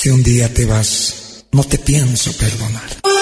Si un día te vas, no te pienso perdonar.